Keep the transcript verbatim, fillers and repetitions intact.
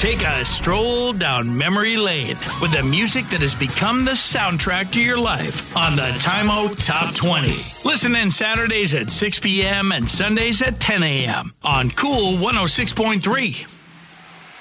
Take a stroll down memory lane with the music that has become the soundtrack to your life on the Time Out Top twenty. Listen in Saturdays at six p.m. and Sundays at ten a.m. on Cool one oh six point three.